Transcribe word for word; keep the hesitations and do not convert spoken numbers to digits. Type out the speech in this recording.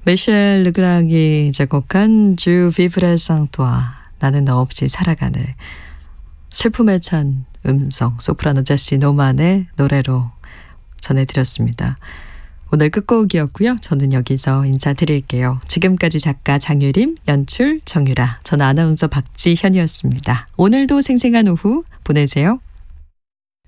미셸 르그랑이 작곡한 주 비브레 상토아 나는 너 없이 살아가네. 슬픔에 찬 음성 소프라노 제시 노만의 노래로 전해드렸습니다. 오늘 끝곡이었고요. 저는 여기서 인사드릴게요. 지금까지 작가 장유림, 연출 정유라, 전 아나운서 박지현이었습니다. 오늘도 생생한 오후 보내세요.